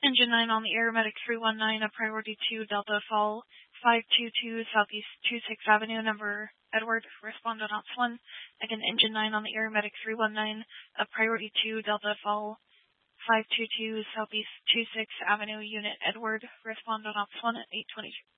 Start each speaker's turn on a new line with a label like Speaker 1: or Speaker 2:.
Speaker 1: Engine 9 on the air, Medic 319, a priority 2, Delta Fall 522 Southeast 26th Avenue, number Edward, respond on Ops 1. Again, Engine 9 on the air, Medic 319, a priority 2, Delta Fall 522 Southeast 26th Avenue, Unit Edward, respond on Ops 1 at 822.